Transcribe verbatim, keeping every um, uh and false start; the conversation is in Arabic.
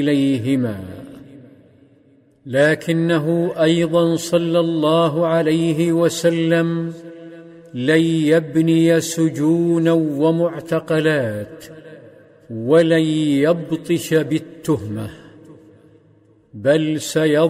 إليهما. لكنه أيضا صلى الله عليه وسلم لن يبني سجونا ومعتقلات ولن يبطش بالتهمة، بل سيظل